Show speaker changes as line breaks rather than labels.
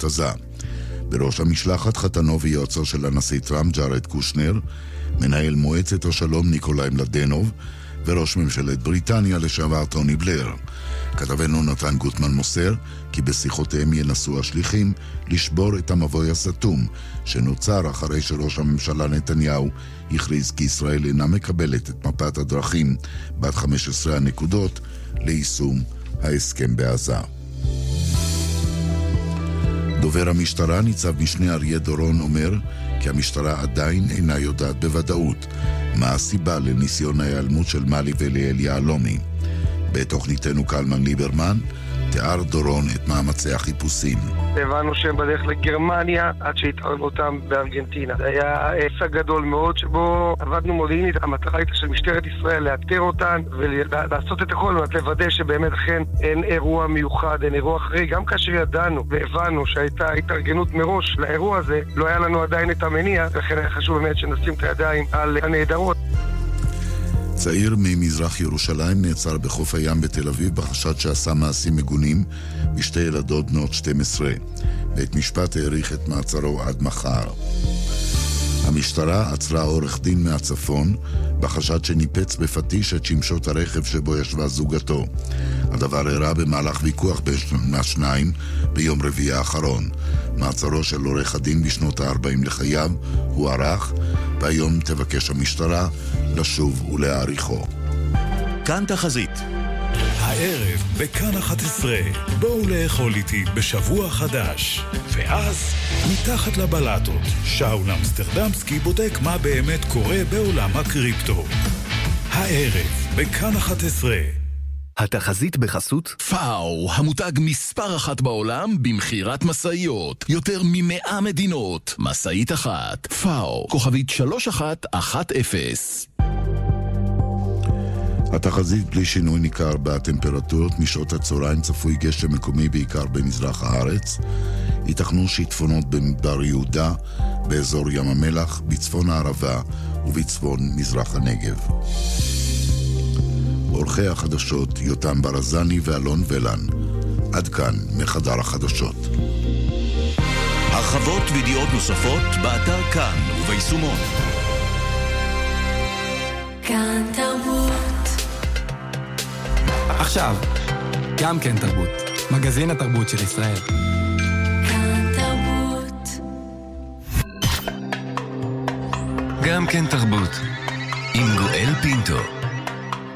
ברצועת עזה. בראש המשלחת חתנו ויועצו של הנשיא טראמפ ג'ארד קושנר, מנהל מועצת השלום ניקולאי מלדנוב, וראש ממשלת בריטניה לשעבר טוני בלר. כתבנו נתן גוטמן מוסר כי בשיחותיהם ינסו השליחים לשבור את המבוי הסתום שנוצר אחרי שראש הממשלה נתניהו הכריז כי ישראל אינה מקבלת את מפת הדרכים בת 15 הנקודות ליישום ההסכם בעזה. דובר המשטרה ניצב משנה אריה דורון אומר כי המשטרה עדיין אינה יודעת בוודאות מה הסיבה לניסיון ההיעלמות של מלי ואליאל יהלומי. בתוכניתנו קלמן ליברמן תיאר דורון את מאמצי החיפושים.
הבנו שהם בדרך לגרמניה עד שהתערבו אותם בארגנטינה. זה היה הישג גדול מאוד שבו עבדנו מודיעינית. המטרה הייתה של משטרת ישראל לאתר אותן ולעשות את הכל לוודא שבאמת אכן אין אירוע מיוחד, אין אירוע אחרי. גם כאשר ידענו והבנו שהייתה התארגנות מראש לאירוע הזה, לא היה לנו עדיין את המניע, לכן היה חשוב באמת שנשים את הידיים על הנהדרות.
צעיר ממזרח ירושלים נעצר בחוף הים בתל אביב בחשד שעשה מעשים מגונים בשתי ילדות בנות 12. בית משפט העריך את מעצרו עד מחר. המשטרה עצרה עורך דין מהצפון בחשד שניפץ בפטיש את שמשות הרכב שבו ישבה זוגתו. הדבר אירע במהלך ויכוח בין השניים ביום רביעי האחרון. מעצרו של עורך הדין בשנות ה-40 לחייו הוא ערך, והיום תבקש המשטרה לשוב ולהעריכו.
כאן תחזית.
הערב בכאן 11, בואו לאכול איתי בשבוע חדש. ואז, מתחת לבלטות, שאול אמסטרדמסקי בודק מה באמת קורה בעולם הקריפטו. הערב בכאן 11.
התחזית בחסות פאו, המותג מספר 1 בעולם במחירת מסעיות. יותר מ100 מדינות. מסעית אחת. פאו, כוכבית 3110.
התחזית בלי שינוי ניכר בטמפרטורות. משעות הצהריים צפוי גשם מקומי בעיקר במזרח הארץ. ייתכנו שיטפונות במדבר יהודה, באזור ים המלח, בצפון הערבה ובצפון מזרח הנגב. עורכי החדשות יותם ברזני ואלון ולן. עד כאן מחדר החדשות.
הרחבות וידיעות נוספות באתר כאן וביישומון.
כאן תרבות.
עכשיו, גם כן תרבות. מגזין התרבות של ישראל.
כאן תרבות.
גם כן תרבות. עם גואל פינטו.